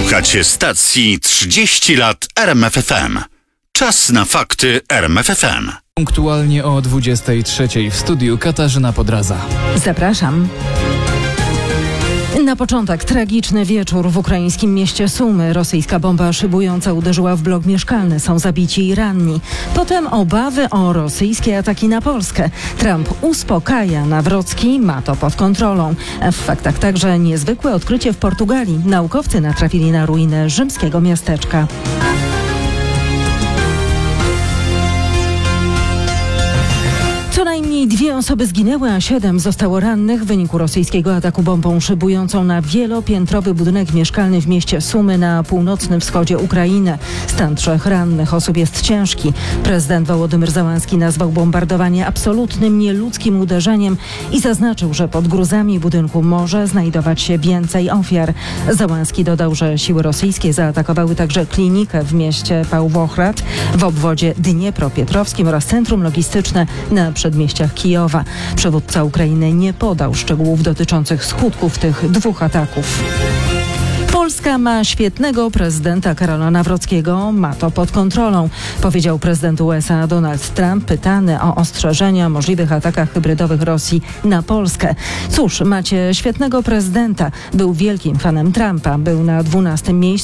Słuchacie stacji 30 lat RMFFM. Czas na fakty RMFFM. Punktualnie o 23:00 w studiu Katarzyna Podraza. Zapraszam. Na początek tragiczny wieczór w ukraińskim mieście Sumy. Rosyjska bomba szybująca uderzyła w blok mieszkalny. Są zabici i ranni. Potem obawy o rosyjskie ataki na Polskę. Trump uspokaja, Nawrocki ma to pod kontrolą. W faktach także niezwykłe odkrycie w Portugalii. Naukowcy natrafili na ruinę rzymskiego miasteczka. Co najmniej 2 osoby zginęły, a 7 zostało rannych w wyniku rosyjskiego ataku bombą szybującą na wielopiętrowy budynek mieszkalny w mieście Sumy na północnym wschodzie Ukrainy. Stan 3 rannych osób jest ciężki. Prezydent Wołodymyr Zełenski nazwał bombardowanie absolutnym nieludzkim uderzeniem i zaznaczył, że pod gruzami budynku może znajdować się więcej ofiar. Zełenski dodał, że siły rosyjskie zaatakowały także klinikę w mieście Pawłochrad w obwodzie Dniepropietrowskim oraz centrum logistyczne na przedmieściach Kijowa. Przywódca Ukrainy nie podał szczegółów dotyczących skutków tych 2 ataków. Polska ma świetnego prezydenta Karola Nawrockiego, ma to pod kontrolą, powiedział prezydent USA Donald Trump, pytany o ostrzeżenia o możliwych atakach hybrydowych Rosji na Polskę. Cóż, macie świetnego prezydenta. Był wielkim fanem Trumpa, był na 12. miejscu